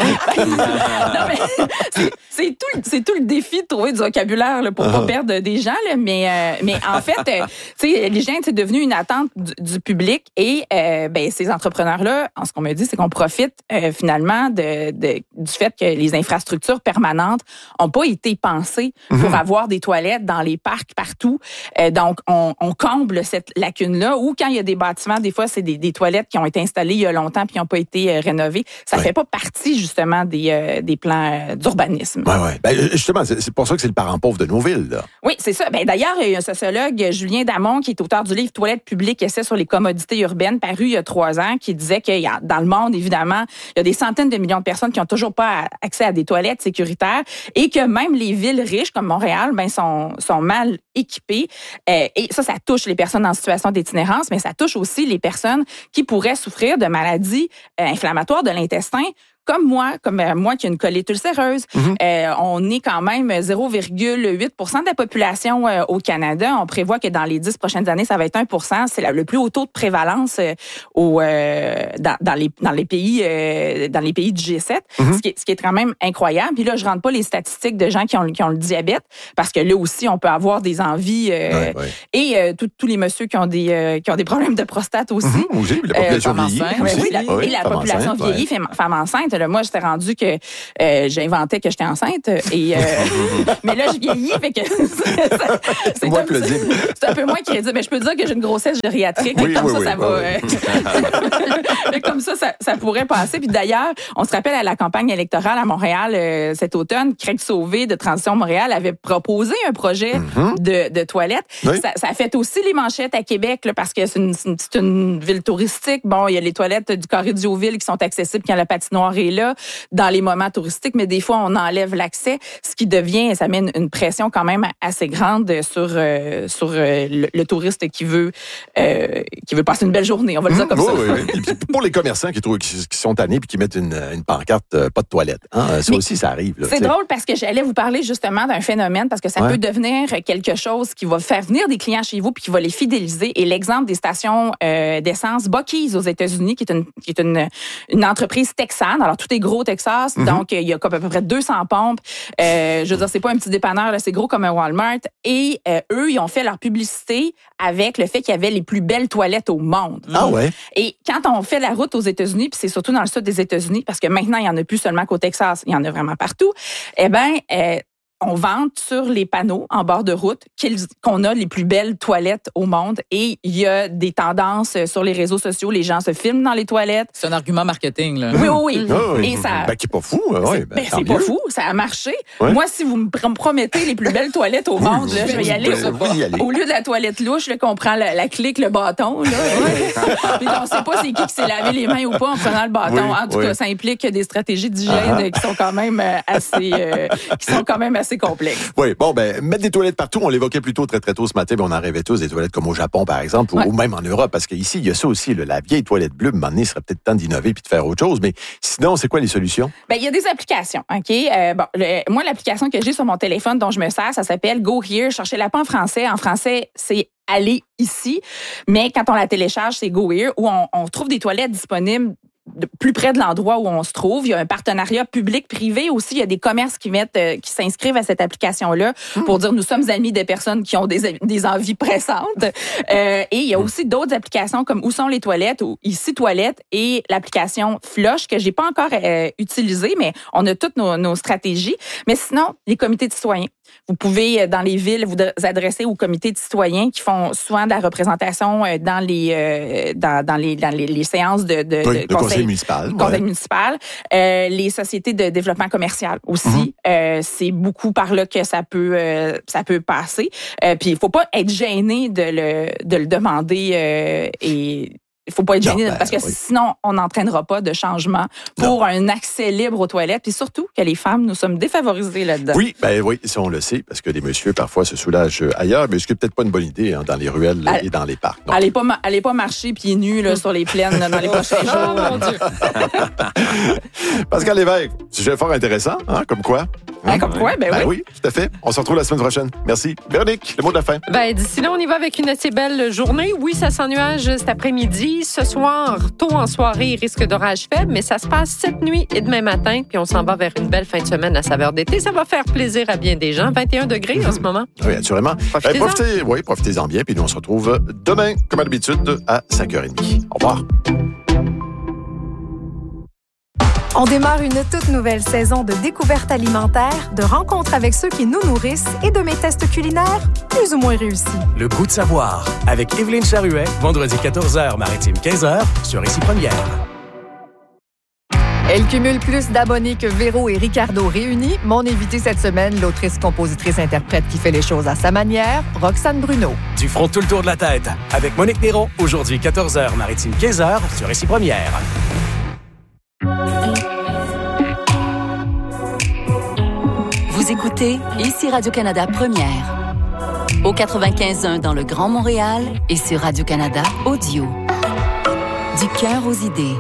non, mais c'est, c'est, tout, c'est tout le défi de trouver du vocabulaire là, pour ne uh-huh. pas perdre des gens. Là, mais, euh, mais en fait, euh, l'hygiène, c'est devenu une attente du, du public. Et euh, ben, ces entrepreneurs-là, ce qu'on me dit, c'est qu'on profite euh, finalement de, de, du fait que les infrastructures permanentes n'ont pas été pensées mm-hmm. pour avoir des toilettes dans les parcs partout. Euh, donc, on, on comble cette lacune-là. Ou quand il y a des bâtiments, des fois, c'est des, des toilettes qui ont été installées il y a longtemps puis qui n'ont pas été euh, rénovées. Ça ne ouais. fait pas partie, justement, des, euh, des plans euh, d'urbanisme. Oui, oui. Ben, justement, c'est, c'est pour ça que c'est le parent pauvre de nos villes, là. Oui, c'est ça. Ben, d'ailleurs, il y a un sociologue, Julien Damon, qui est auteur du livre Toilettes publiques, essai sur les commodités urbaines, paru il y a trois ans, qui disait que dans le monde, évidemment, il y a des centaines de millions de personnes qui n'ont toujours pas accès à des toilettes sécuritaires et que même les villes riches comme Montréal, ben, sont, sont mal équipées. Euh, et ça, ça touche les personnes en situation d'itinérance, mais ça touche aussi les personnes qui pourraient souffrir de maladies euh, inflammatoires de l'intestin, comme moi, comme euh, moi qui ai une colite ulcéreuse. Mm-hmm. Euh, on est quand même zéro virgule huit pour cent de la population euh, au Canada. On prévoit que dans les dix prochaines années, ça va être un pour cent. C'est la, le plus haut taux de prévalence euh, au, euh, dans, dans, les, dans, les pays, euh, dans les pays du G sept, mm-hmm. ce, qui est, ce qui est quand même incroyable. Puis là, je rentre pas les statistiques de gens qui ont, qui ont le diabète, parce que là aussi, on peut avoir des envies. Euh, ouais, ouais. Et euh, tous les messieurs qui ont, des, euh, qui ont des problèmes de prostate aussi. Mm-hmm. Aussi, la population euh, vieillit. Enceinte, aussi. Oui, la, oui, et la population enceinte, vieillit, ouais. femme enceinte. Là, moi, j'étais rendu que euh, j'inventais que j'étais enceinte. Et, euh, mais là, je vieillis, fait que c'est, c'est, moins un, c'est, c'est un peu moins crédible. Mais je peux dire que j'ai une grossesse gériatrique. Oui, comme oui, ça, oui, ça oui, va. Oui. Comme ça, ça, ça pourrait passer. Puis d'ailleurs, on se rappelle à la campagne électorale à Montréal euh, cet automne, Craig Sauvé de Transition Montréal avait proposé un projet mm-hmm. de, de toilettes. Oui. Ça, ça a fait aussi les manchettes à Québec, là, parce que c'est une, c'est, une, c'est une ville touristique. Bon, il y a les toilettes du Carré du Haut-Ville qui sont accessibles quand la patinoire est là, dans les moments touristiques, mais des fois, on enlève l'accès, ce qui devient, ça met une, une pression quand même assez grande sur, euh, sur euh, le, le touriste qui veut, euh, qui veut passer une belle journée, on va le dire comme mmh, ça. Oui, oui. Puis pour les commerçants qui, trouvent, qui, qui sont tannés et qui mettent une, une pancarte euh, pas de toilette, hein, ça mais aussi, ça arrive. Là, c'est t'sais. drôle parce que j'allais vous parler justement d'un phénomène, parce que ça ouais. peut devenir quelque chose qui va faire venir des clients chez vous puis qui va les fidéliser. Et l'exemple des stations euh, d'essence Buc-ee's aux États-Unis, qui est une, qui est une, une entreprise texane. Alors, tout est gros Texas, mm-hmm. donc il y a à peu près deux cents pompes. Euh, je veux dire, c'est pas un petit dépanneur, là, c'est gros comme un Walmart. Et euh, eux, ils ont fait leur publicité avec le fait qu'il y avait les plus belles toilettes au monde. Ah ouais? Et quand on fait la route aux États-Unis, puis c'est surtout dans le sud des États-Unis, parce que maintenant, il y en a plus seulement qu'au Texas, il y en a vraiment partout, eh bien, euh, on vante sur les panneaux en bord de route qu'on a les plus belles toilettes au monde et il y a des tendances sur les réseaux sociaux. Les gens se filment dans les toilettes. C'est un argument marketing, là. Oui, oui, oui. Oh, et ça, ben, qui est pas fou. Ouais, c'est, ben, ben, c'est pas fou. Ça a marché. Ouais. Moi, si vous me promettez les plus belles toilettes au monde, là, je vais y aller. Ben, y aller. Au lieu de la toilette louche, là, qu'on prend la, la clique, le bâton. Là, puis on sait pas c'est qui qui s'est lavé les mains ou pas en prenant le bâton. Oui, en tout oui. cas, ça implique des stratégies d'hygiène uh-huh. qui sont quand même assez, euh, qui sont quand même assez complexes. Oui. Bon, ben, mettre des toilettes partout, on l'évoquait plus tôt, très, très tôt ce matin, mais on en rêvait tous des toilettes comme au Japon, par exemple, ouais. ou même en Europe, parce qu'ici, il y a ça aussi, là, la vieille toilette bleue, à un moment donné, il serait peut-être temps d'innover puis de faire autre chose, mais sinon, c'est quoi les solutions? Ben, il y a des applications, OK? Euh, bon, le, moi, l'application que j'ai sur mon téléphone dont je me sers, ça s'appelle Go Here. Cherchez-la pas en français. En français, c'est aller ici. Mais quand on la télécharge, c'est Go Here, où on, on trouve des toilettes disponibles de plus près de l'endroit où on se trouve. Il y a un partenariat public-privé aussi. Il y a des commerces qui mettent, euh, qui s'inscrivent à cette application-là mmh. pour dire nous sommes amis des personnes qui ont des, des envies pressantes. Euh, et il y a aussi d'autres applications comme Où sont les toilettes ou Ici Toilette et l'application Flush que j'ai pas encore euh, utilisée, mais on a toutes nos, nos stratégies. Mais sinon, les comités de citoyens. Vous pouvez, dans les villes, vous adresser aux comités de citoyens qui font souvent de la représentation dans les, euh, dans, dans les, dans les, les séances de, de, oui, de conseil municipal. Conseil ouais. municipal. Euh, les sociétés de développement commercial aussi. Mm-hmm. Euh, c'est beaucoup par là que ça peut, euh, ça peut passer. Euh, puis il faut pas être gêné de le, de le demander euh, et il faut pas être gêné, non, ben, parce que oui. sinon, on n'entraînera pas de changement pour non. un accès libre aux toilettes. Puis surtout que les femmes, nous sommes défavorisées là-dedans. Oui, ben oui, ça on le sait, parce que les messieurs, parfois, se soulagent ailleurs, mais ce qui n'est peut-être pas une bonne idée hein, dans les ruelles All... et dans les parcs. Donc. Allez pas, allez pas marcher pieds nus là, sur les plaines là, dans les prochains jours. Oh, mon Dieu. Pascal Lévesque, sujet fort intéressant, hein, comme quoi? Hein, ben, comme quoi, ben, ben oui. oui. Tout à fait. On se retrouve la semaine prochaine. Merci. Véronique, le mot de la fin. Ben, d'ici là, on y va avec une assez belle journée. Oui, ça s'ennuage cet après-midi. Ce soir, tôt en soirée, risque d'orage faible, mais ça se passe cette nuit et demain matin. Puis on s'en va vers une belle fin de semaine à saveur d'été. Ça va faire plaisir à bien des gens. vingt et un degrés en ce moment. Oui, assurément. Profitez-en. Ben, profitez, oui, profitez-en bien. Puis nous, on se retrouve demain, comme à l'habitude, à cinq heures trente. Au revoir. On démarre une toute nouvelle saison de découvertes alimentaires, de rencontres avec ceux qui nous nourrissent et de mes tests culinaires plus ou moins réussis. Le goût de savoir, avec Evelyne Charuet, vendredi quatorze heures, maritime quinze heures, sur Ici Première. Elle cumule plus d'abonnés que Véro et Ricardo réunis. Mon invité cette semaine, l'autrice, compositrice, interprète qui fait les choses à sa manière, Roxane Bruno. Du front tout le tour de la tête, avec Monique Néron, aujourd'hui quatorze heures, maritime quinze heures, sur Ici Première. Vous écoutez Ici Radio-Canada Première. Au quatre-vingt-quinze point un dans le Grand Montréal et sur Radio-Canada Audio. Du cœur aux idées.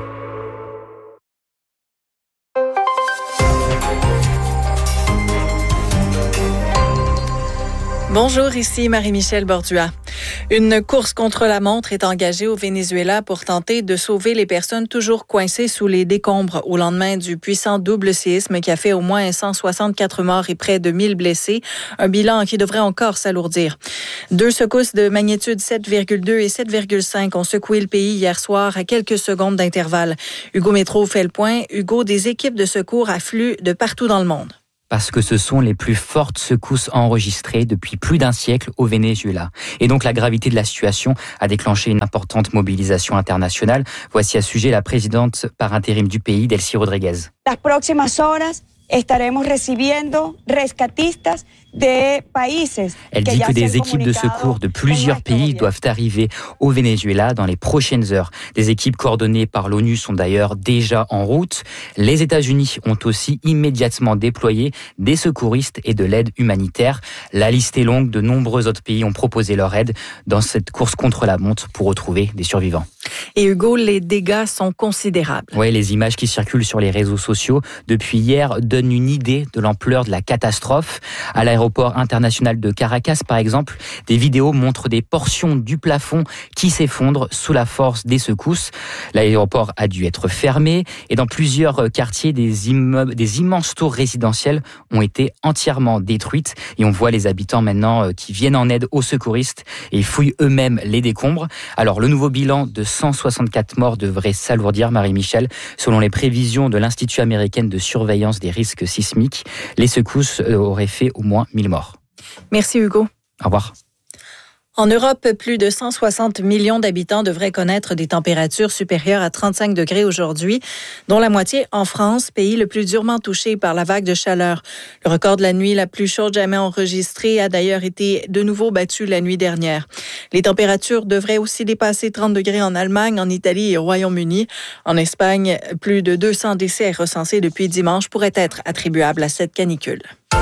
Bonjour, ici Marie-Michel Bordua. Une course contre la montre est engagée au Venezuela pour tenter de sauver les personnes toujours coincées sous les décombres au lendemain du puissant double séisme qui a fait au moins cent soixante-quatre morts et près de mille blessés. Un bilan qui devrait encore s'alourdir. Deux secousses de magnitude sept virgule deux et sept virgule cinq ont secoué le pays hier soir à quelques secondes d'intervalle. Hugo Métro fait le point. Hugo, des équipes de secours affluent de partout dans le monde. Parce que ce sont les plus fortes secousses enregistrées depuis plus d'un siècle au Venezuela. Et donc la gravité de la situation a déclenché une importante mobilisation internationale. Voici à ce sujet la présidente par intérim du pays, Delcy Rodriguez. Las próximas horas estaremos recibiendo rescatistas de países. Elle dit que des équipes de secours de plusieurs pays doivent arriver au Venezuela dans les prochaines heures. Des équipes coordonnées par l'ONU sont d'ailleurs déjà en route. Les États-Unis ont aussi immédiatement déployé des secouristes et de l'aide humanitaire. La liste est longue, de nombreux autres pays ont proposé leur aide dans cette course contre la montre pour retrouver des survivants. Et Hugo, les dégâts sont considérables. Oui, les images qui circulent sur les réseaux sociaux depuis hier donnent une idée de l'ampleur de la catastrophe. À l'aéroport international de Caracas, par exemple, des vidéos montrent des portions du plafond qui s'effondrent sous la force des secousses. L'aéroport a dû être fermé et dans plusieurs quartiers, des immeubles, des immenses tours résidentielles ont été entièrement détruites et on voit les habitants maintenant qui viennent en aide aux secouristes et fouillent eux-mêmes les décombres. Alors, le nouveau bilan de cent soixante-quatre morts devrait s'alourdir, Marie-Michel. Selon les prévisions de l'Institut américain de surveillance des risques sismiques, les secousses auraient fait au moins mille morts. Merci Hugo. Au revoir. En Europe, plus de cent soixante millions d'habitants devraient connaître des températures supérieures à trente-cinq degrés aujourd'hui, dont la moitié en France, pays le plus durement touché par la vague de chaleur. Le record de la nuit la plus chaude jamais enregistrée a d'ailleurs été de nouveau battu la nuit dernière. Les températures devraient aussi dépasser trente degrés en Allemagne, en Italie et au Royaume-Uni. En Espagne, plus de deux cents décès recensés depuis dimanche pourraient être attribuables à cette canicule.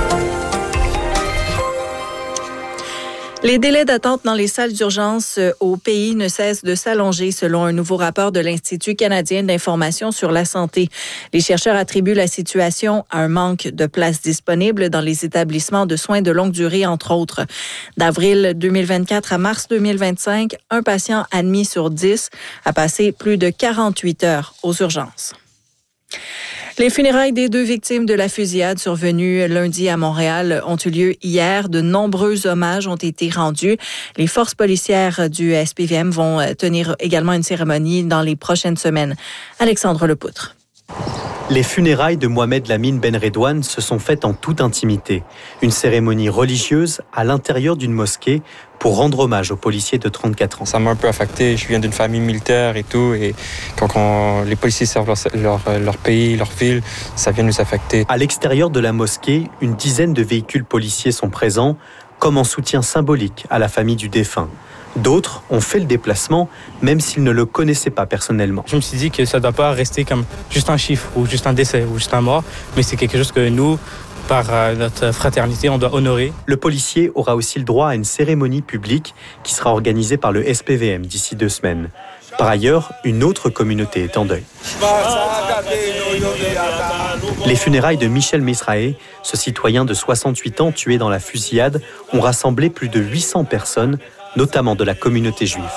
Les délais d'attente dans les salles d'urgence au pays ne cessent de s'allonger selon un nouveau rapport de l'Institut canadien d'information sur la santé. Les chercheurs attribuent la situation à un manque de places disponibles dans les établissements de soins de longue durée, entre autres. D'avril deux mille vingt-quatre à mars deux mille vingt-cinq, un patient admis sur dix a passé plus de quarante-huit heures aux urgences. Les funérailles des deux victimes de la fusillade survenue lundi à Montréal ont eu lieu hier. De nombreux hommages ont été rendus. Les forces policières du S P V M vont tenir également une cérémonie dans les prochaines semaines. Alexandre Lepoutre. Les funérailles de Mohamed Lamine Ben Redouane se sont faites en toute intimité. Une cérémonie religieuse à l'intérieur d'une mosquée pour rendre hommage aux policiers de trente-quatre ans. Ça m'a un peu affecté. Je viens d'une famille militaire et tout. Et quand on, les policiers servent leur, leur, leur pays, leur ville, ça vient nous affecter. À l'extérieur de la mosquée, une dizaine de véhicules policiers sont présents, comme en soutien symbolique à la famille du défunt. D'autres ont fait le déplacement, même s'ils ne le connaissaient pas personnellement. Je me suis dit que ça ne doit pas rester comme juste un chiffre, ou juste un décès, ou juste un mort, mais c'est quelque chose que nous, par notre fraternité, on doit honorer. Le policier aura aussi le droit à une cérémonie publique qui sera organisée par le S P V M d'ici deux semaines. Par ailleurs, une autre communauté est en deuil. Les funérailles de Michel Mesrae, ce citoyen de soixante-huit ans tué dans la fusillade, ont rassemblé plus de huit cents personnes, notamment de la communauté juive.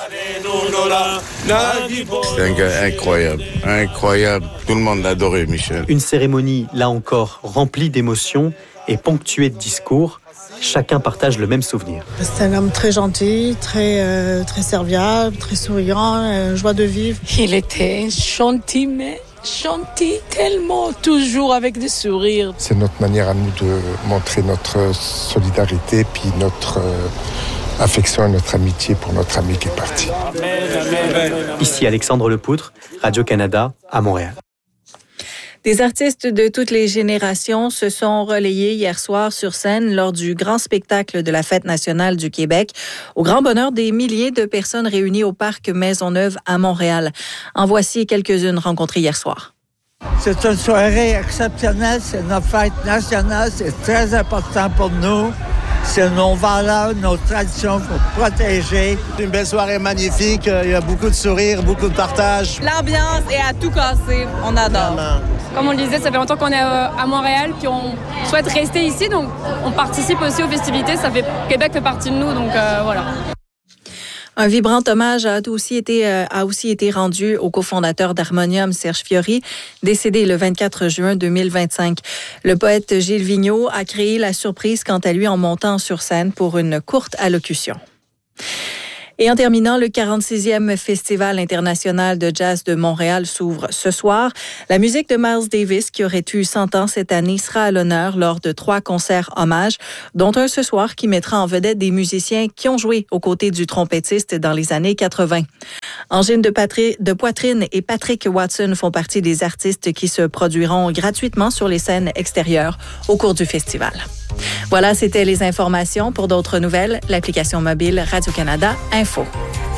C'est un gars incroyable, incroyable. Tout le monde l'adorait, Michel. Une cérémonie, là encore, remplie d'émotions et ponctuée de discours. Chacun partage le même souvenir. C'est un homme très gentil, très, euh, très serviable, très souriant, euh, joie de vivre. Il était gentil, mais gentil, tellement, toujours avec des sourires. C'est notre manière à nous de montrer notre solidarité puis notre euh, affection et notre amitié pour notre ami qui est parti. Ici Alexandre Lepoutre, Radio-Canada à Montréal. Des artistes de toutes les générations se sont relayés hier soir sur scène lors du grand spectacle de la Fête nationale du Québec, au grand bonheur des milliers de personnes réunies au parc Maisonneuve à Montréal. En voici quelques-unes rencontrées hier soir. C'est une soirée exceptionnelle, c'est notre fête nationale, c'est très important pour nous. C'est nos valeurs, nos traditions, il faut protéger. Une belle soirée magnifique, il y a beaucoup de sourires, beaucoup de partage. L'ambiance est à tout casser, on adore. Vraiment. Comme on le disait, ça fait longtemps qu'on est à Montréal, puis on souhaite rester ici, donc on participe aussi aux festivités, ça fait, Québec fait partie de nous, donc euh, voilà. Un vibrant hommage a aussi été, a aussi été rendu au cofondateur d'Harmonium, Serge Fiori, décédé le vingt-quatre juin deux mille vingt-cinq. Le poète Gilles Vigneault a créé la surprise quant à lui en montant sur scène pour une courte allocution. Et en terminant, le quarante-sixième Festival international de jazz de Montréal s'ouvre ce soir. La musique de Miles Davis, qui aurait eu cent ans cette année, sera à l'honneur lors de trois concerts hommages, dont un ce soir qui mettra en vedette des musiciens qui ont joué aux côtés du trompettiste dans les années quatre-vingt. Angine de, Patri- de Poitrine et Patrick Watson font partie des artistes qui se produiront gratuitement sur les scènes extérieures au cours du festival. Voilà, c'était les informations. Pour d'autres nouvelles, l'application mobile Radio-Canada Info.